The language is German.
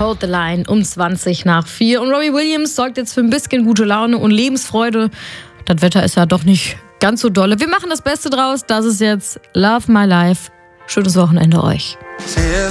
Hold the Line um 4:20. Und Robbie Williams sorgt jetzt für ein bisschen gute Laune und Lebensfreude. Das Wetter ist ja doch nicht ganz so dolle. Wir machen das Beste draus. Das ist jetzt Love My Life. Schönes Wochenende euch.